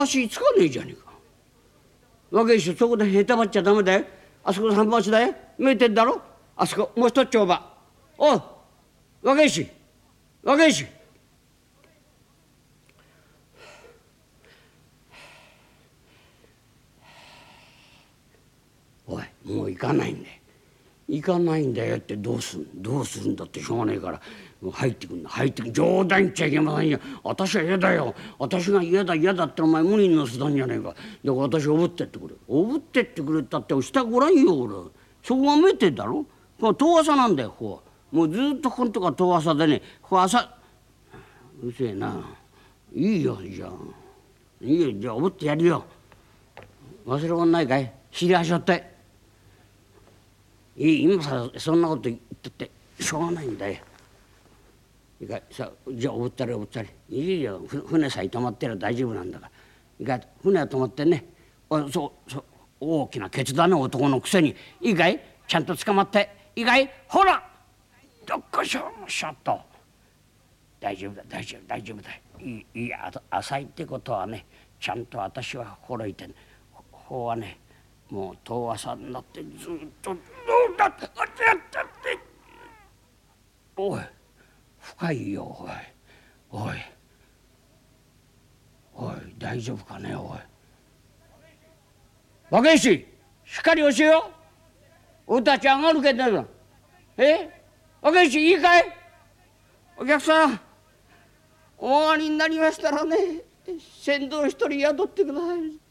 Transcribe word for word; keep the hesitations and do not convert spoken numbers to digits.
足つかねえじゃねえか。若い人そこでへたばっちゃダメだよ。あそこ三番橋だよ。見えてんだろ。あそこもう一つ丁場。おう若いし若いし。おいもう行かないんだよ。行かないんだよってどうすんどうするんだってしょうがねえから入ってくんだ入ってくん冗談言っちゃいけませんよ。私は嫌だよ。私が嫌だ嫌だってお前無理に乗せたんじゃねえか。だから私おぶってってくれおぶってってくれったって下ごらんよ俺。そこが見えてんだろ。この遠浅なんだよこう。もうずっとここんとこは遠浅でねこう浅うるせえな。いいよじゃあいいよじゃあおぶってやるよ。忘れ物ないかい知り足っていい今さそんなこと言ったってしょうがないんだよ。いいかさじゃあおぶったりおぶったりいいよ船さえ止まってりゃ大丈夫なんだから。いいか船は止まってねおそうそう大きなケツだね男のくせにいいかいちゃんと捕まっていいかいほらどっこしょしょっと大丈夫だ大丈夫大丈夫だいいいい浅いってことはねちゃんと私は心得てん方はねもう遠浅になってずっとどうだってあっちやったっておい深いよおいおいおい大丈夫かねおい若いししっかり教えよ俺たち上がるけどえ若いしいいかいお客さんお上がりになりましたらね船頭一人雇ってください。